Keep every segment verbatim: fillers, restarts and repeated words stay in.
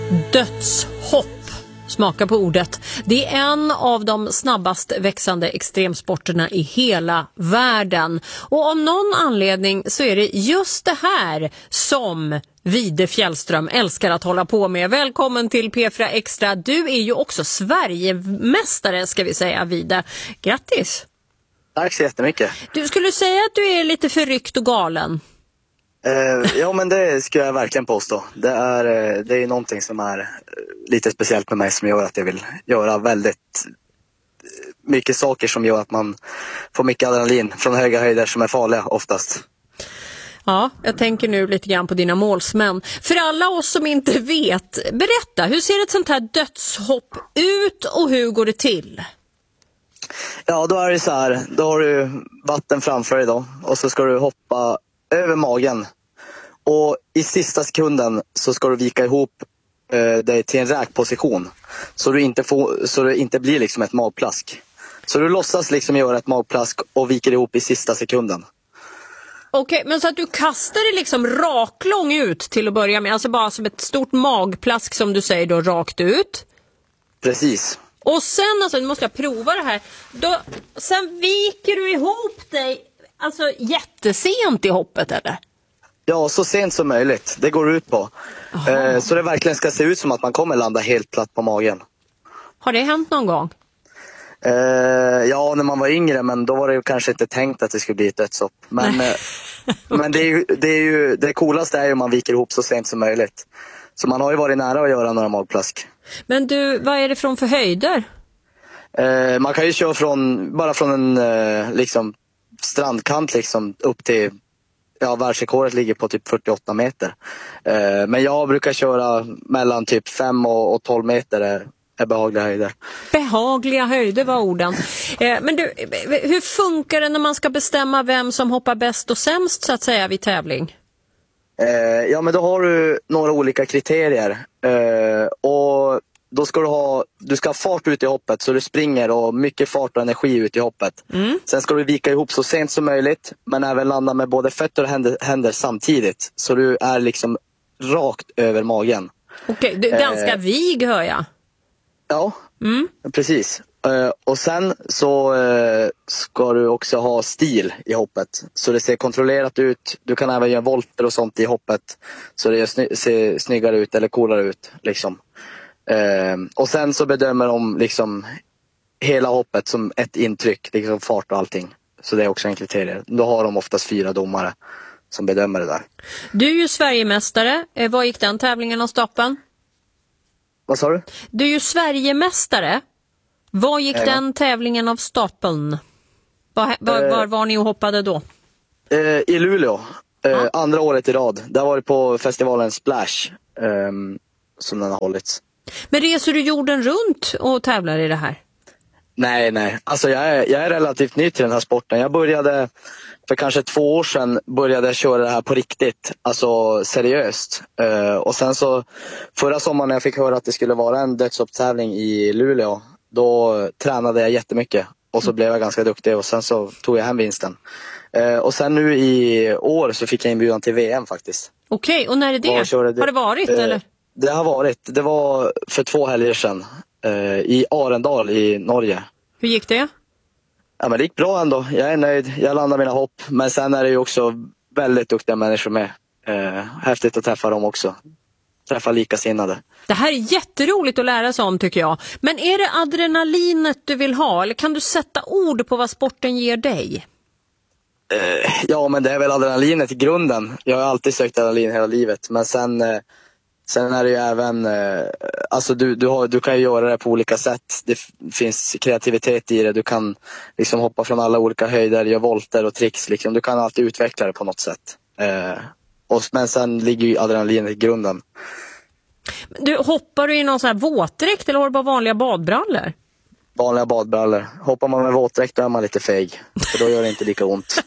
Dödshopp. Smaka på ordet. Det är en av de snabbast växande extremsporterna i hela världen. Och av någon anledning så är det just det här som Vide Fjällström älskar att hålla på med. Välkommen till P fyra Extra. Du är ju också Sverigemästare, ska vi säga, Vide. Grattis! Tack så jättemycket. Du skulle säga att du är lite förryckt och galen. Uh, ja, men det ska jag verkligen påstå. Det är, det är någonting som är lite speciellt med mig som gör att jag vill göra väldigt mycket saker som gör att man får mycket adrenalin från höga höjder som är farliga oftast. Ja, jag tänker nu lite grann på dina målsmän. För alla oss som inte vet, berätta, hur ser ett sånt här dödshopp ut och hur går det till? Ja, då är det så här, då har du vatten framför dig då och så ska du hoppa över magen. Och i sista sekunden så ska du vika ihop eh, dig till en räkposition. Så du inte, får, så du inte blir liksom ett magplask. Så du låtsas liksom göra ett magplask och viker ihop i sista sekunden. Okej, men så att du kastar det liksom raklång ut till att börja med. Alltså bara som ett stort magplask som du säger då, rakt ut. Precis. Och sen, alltså nu måste jag prova det här. Då, sen viker du ihop dig alltså jättesent i hoppet, eller? Ja, så sent som möjligt. Det går ut på. Eh, så det verkligen ska se ut som att man kommer landa helt platt på magen. Har det hänt någon gång? Eh, ja, när man var yngre, men då var det ju kanske inte tänkt att det skulle bli ett dödshopp. Men, eh, men det, är ju, det, är ju, det coolaste är ju om man viker ihop så sent som möjligt. Så man har ju varit nära att göra några magplask. Men du, vad är det från för höjder? Eh, man kan ju köra från, bara från en eh, liksom, strandkant liksom, upp till... Ja, världsrekordet ligger på typ fyrtioåtta meter. Eh, men jag brukar köra mellan typ fem och tolv meter är, är behagliga höjder. Behagliga höjder var orden. Eh, men du, hur funkar det när man ska bestämma vem som hoppar bäst och sämst så att säga vid tävling? Eh, ja, men då har du några olika kriterier. Eh, och då ska du ha, du ska ha fart ut i hoppet så du springer och mycket fart och energi ut i hoppet. Mm. Sen ska du vika ihop så sent som möjligt men även landa med både fötter och händer, händer samtidigt. Så du är liksom rakt över magen. Okej, okay, ganska eh, vig hör jag. Ja, mm. precis. Uh, och sen så uh, ska du också ha stil i hoppet. Så det ser kontrollerat ut. Du kan även göra volter och sånt i hoppet. Så det sny- ser snyggare ut eller coolare ut liksom. Uh, och sen så bedömer de liksom hela hoppet som ett intryck, liksom fart och allting. Så det är också en kriterie. Då har de oftast fyra domare som bedömer det där. Du är ju Sverigemästare. Eh, vad gick den tävlingen av stapeln? Vad sa du? Du är ju Sverigemästare. Vad gick ja. den tävlingen av stapeln? Var, var, uh, var var ni och hoppade då? Uh, I Luleå. Uh, ja. Andra året i rad. Där var det på festivalen Splash um, som den har hållits. Men reser du jorden runt och tävlar i det här? Nej, nej. Alltså jag är, jag är relativt ny till den här sporten. Jag började för kanske två år sedan började jag köra det här på riktigt. Alltså seriöst. Uh, och sen så förra sommaren när jag fick höra att det skulle vara en dödshoppstävling i Luleå. Då tränade jag jättemycket. Och så blev jag ganska duktig och sen så tog jag hem vinsten. Uh, och sen nu i år så fick jag inbjudan till V M faktiskt. Okej, okay, och när är det? det? Har det varit uh, eller? Det har varit. Det var för två helger sedan. Uh, I Arendal i Norge. Hur gick det? Ja, men det gick bra ändå. Jag är nöjd. Jag landar mina hopp. Men sen är det ju också väldigt duktiga människor med. Uh, häftigt att träffa dem också. Träffa likasinnade. Det här är jätteroligt att lära sig om tycker jag. Men är det adrenalinet du vill ha? Eller kan du sätta ord på vad sporten ger dig? Uh, ja, men det är väl adrenalinet i grunden. Jag har alltid sökt adrenalin hela livet. Men sen, uh, sen är det ju även... Uh, alltså du, du, har, du kan ju göra det på olika sätt. Det f- finns kreativitet i det. Du kan liksom hoppa från alla olika höjder, göra volter och tricks. Liksom. Du kan alltid utveckla det på något sätt. Uh, och, men sen ligger ju adrenalinet i grunden. Du, hoppar du i någon sån här våtdräkt eller har du bara vanliga badbrallor? Vanliga badbrallor. Hoppar man med våtdräkt då är man lite feg. För då gör det inte lika ont.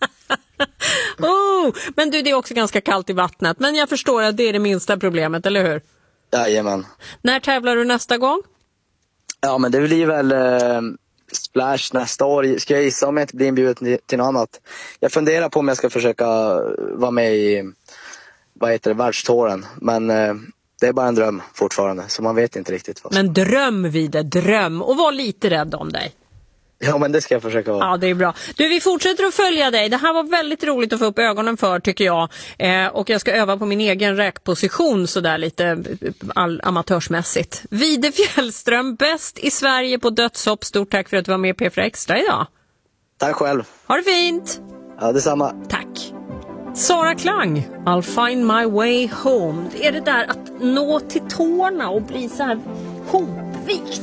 oh, men du, det är också ganska kallt i vattnet. Men jag förstår att det är det minsta problemet, eller hur? Jajamän. När tävlar du nästa gång? Ja, men det blir väl eh, Splash nästa år. Ska jag gissa om jag inte blir inbjuden till, till något annat. Jag funderar på om jag ska försöka vara med i vad heter det, världstouren. Men eh, det är bara en dröm fortfarande, så man vet inte riktigt vad som... Men dröm Vide, dröm. Och var lite rädd om dig. Ja, men det ska jag försöka vara. Ja, det är bra. Du, vi fortsätter att följa dig. Det här var väldigt roligt att få upp ögonen för, tycker jag. Eh, och jag ska öva på min egen räkposition sådär lite all, amatörsmässigt. Vide Fjällström, bäst i Sverige på dödshopp. Stort tack för att du var med i P fyra Extra idag. Tack själv. Ha det fint. Ja, detsamma. Tack. Sara Klang, I'll find my way home. Det är det där att nå till tårna och bli så här hopvikt.